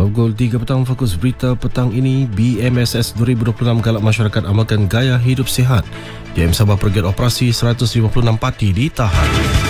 Pukul 3 petang, fokus berita petang ini. BMSS 2026 galak masyarakat amalkan gaya hidup sihat. JM Sabah pergiat operasi 156 parti ditahan.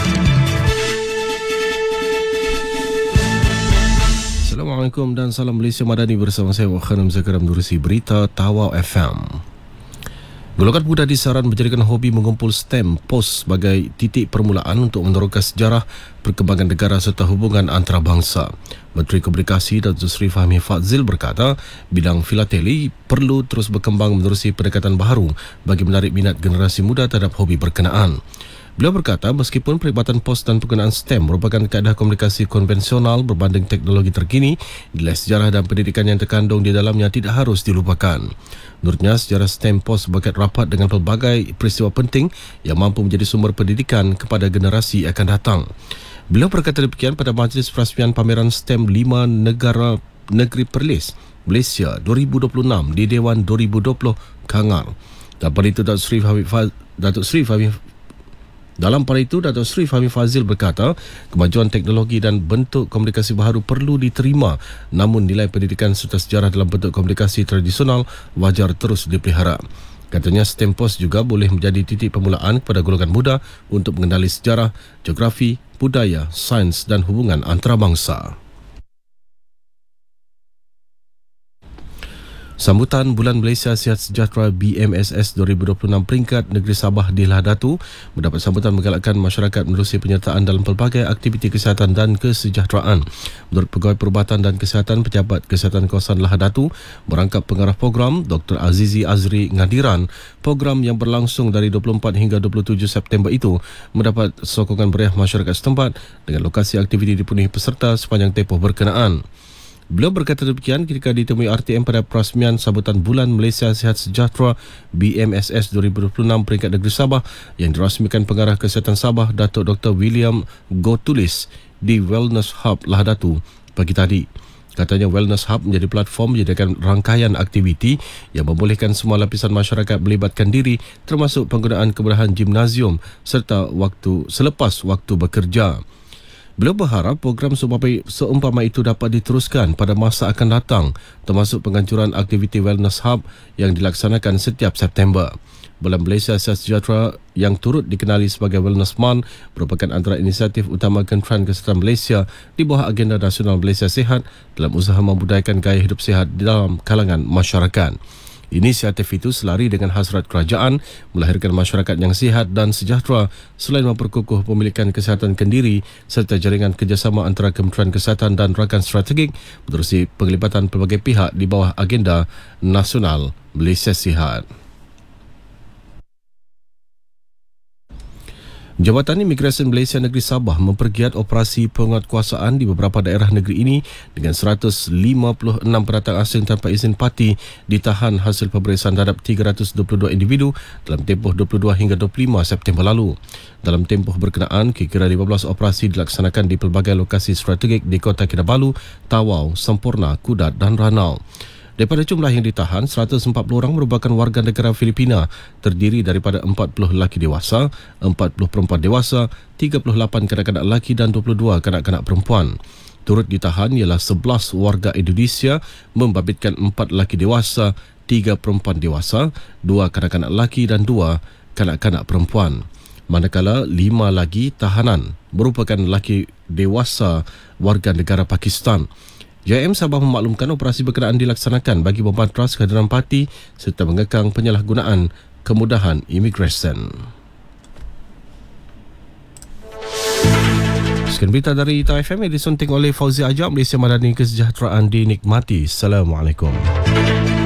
Assalamualaikum dan salam Malaysia Madani, bersama saya Wak Khanam Zakaram menerusi berita Tawau FM. Golongan muda disaran menjadikan hobi mengumpul stem pos sebagai titik permulaan untuk menerangkan sejarah perkembangan negara serta hubungan antarabangsa. Menteri Komunikasi Datuk Seri Fahmi Fadzil berkata, bidang filateli perlu terus berkembang menerusi pendekatan baharu bagi menarik minat generasi muda terhadap hobi berkenaan. Beliau berkata, meskipun perlibatan pos dan penggunaan STEM merupakan kaedah komunikasi konvensional berbanding teknologi terkini, nilai sejarah dan pendidikan yang terkandung di dalamnya tidak harus dilupakan. Menurutnya, sejarah STEM pos berkait rapat dengan pelbagai peristiwa penting yang mampu menjadi sumber pendidikan kepada generasi akan datang. Beliau berkata demikian pada majlis perasmian pameran STEM 5 negara negeri Perlis, Malaysia 2026 di Dewan 2020 Kangar. Dalam pada itu, Datuk Seri Fahmi Fadzil berkata, kemajuan teknologi dan bentuk komunikasi baharu perlu diterima, namun nilai pendidikan serta sejarah dalam bentuk komunikasi tradisional wajar terus dipelihara. Katanya, STEM POS juga boleh menjadi titik permulaan kepada golongan muda untuk mengenali sejarah, geografi, budaya, sains dan hubungan antarabangsa. Sambutan Bulan Malaysia Sihat Sejahtera BMSS 2026 peringkat Negeri Sabah di Lahadatu mendapat sambutan menggalakkan masyarakat menerusi penyertaan dalam pelbagai aktiviti kesihatan dan kesejahteraan. Menurut Pegawai Perubatan dan Kesihatan Pejabat Kesihatan Kawasan Lahadatu, merangkap pengarah program Dr. Azizi Azri Ngadiran, program yang berlangsung dari 24 hingga 27 September itu mendapat sokongan meriah masyarakat setempat dengan lokasi aktiviti dipenuhi peserta sepanjang tempoh berkenaan. Beliau berkata demikian ketika ditemui RTM pada perasmian sambutan Bulan Malaysia Sihat Sejahtera BMSS 2026 peringkat Negeri Sabah yang dirasmikan Pengarah Kesihatan Sabah Datuk Dr. William Gotulis di Wellness Hub Lahadatu pagi tadi. Katanya, Wellness Hub menjadi platform menyediakan rangkaian aktiviti yang membolehkan semua lapisan masyarakat melibatkan diri, termasuk penggunaan kemudahan gimnasium serta selepas waktu bekerja. Beliau berharap program seumpama itu dapat diteruskan pada masa akan datang, termasuk penganjuran aktiviti Wellness Hub yang dilaksanakan setiap September. Bulan Malaysia Sihat Sejahtera yang turut dikenali sebagai Wellness Month merupakan antara inisiatif utama Kementerian Kesihatan Malaysia di bawah agenda nasional Malaysia Sihat dalam usaha membudayakan gaya hidup sihat di dalam kalangan masyarakat. Inisiatif itu selari dengan hasrat kerajaan melahirkan masyarakat yang sihat dan sejahtera selain memperkukuh pemilikan kesihatan kendiri serta jaringan kerjasama antara Kementerian Kesihatan dan rakan strategik menerusi penglibatan pelbagai pihak di bawah agenda nasional Malaysia Sihat. Jabatan Imigresen Malaysia Negeri Sabah mempergiat operasi penguatkuasaan di beberapa daerah negeri ini dengan 156 pendatang asing tanpa izin parti ditahan hasil pemeriksaan terhadap 322 individu dalam tempoh 22 hingga 25 September lalu. Dalam tempoh berkenaan, kira-kira 15 operasi dilaksanakan di pelbagai lokasi strategik di Kota Kinabalu, Tawau, Sempurna, Kudat dan Ranau. Daripada jumlah yang ditahan, 140 orang merupakan warga negara Filipina, terdiri daripada 40 lelaki dewasa, 40 perempuan dewasa, 38 kanak-kanak lelaki dan 22 kanak-kanak perempuan. Turut ditahan ialah 11 warga Indonesia, membabitkan 4 lelaki dewasa, 3 perempuan dewasa, 2 kanak-kanak lelaki dan 2 kanak-kanak perempuan. Manakala 5 lagi tahanan merupakan lelaki dewasa warga negara Pakistan. JM Sabah memaklumkan operasi berkenaan dilaksanakan bagi memantras kehadiran parti serta mengekang penyalahgunaan kemudahan imigresen. Sekian berita dari Tawau FM yang disunting oleh Fauzi Ajab. Malaysia Madani, kesejahteraan dinikmati. Assalamualaikum.